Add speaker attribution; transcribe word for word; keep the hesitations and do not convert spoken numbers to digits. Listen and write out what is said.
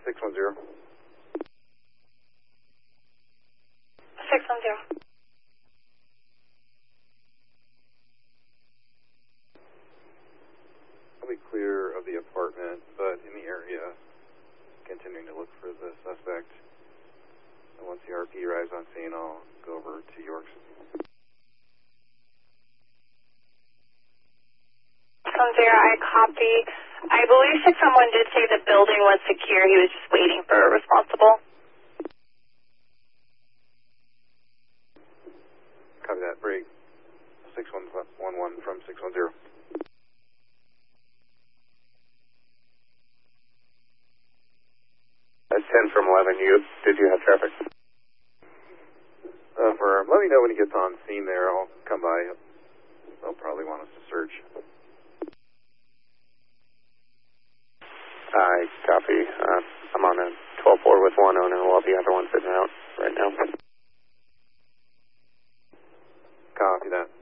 Speaker 1: six one zero.
Speaker 2: six one zero.
Speaker 1: I'll be clear of the apartment, but in the area, continuing to look for the suspect. And once the R P arrives on scene, I'll go over to York's.
Speaker 2: six one zero, I copy. I believe six one one did say the building was secure. He was just waiting for a responsible.
Speaker 1: Copy that. Break. six one one from six one zero.
Speaker 3: That's ten from eleven. You, did you have traffic?
Speaker 1: Uh, for, let me know when he gets on scene there. I'll come by. They'll probably want us to search.
Speaker 3: I copy. Uh, I'm on a twelve four with one owner while the other one's sitting out right now.
Speaker 1: Copy that.